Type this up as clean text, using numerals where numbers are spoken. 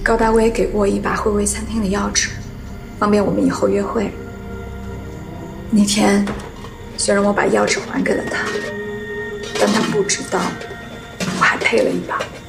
高大威给过我一把惠威餐厅的钥匙，方便我们以后约会。那天，虽然我把钥匙还给了他，但他不知道我还配了一把。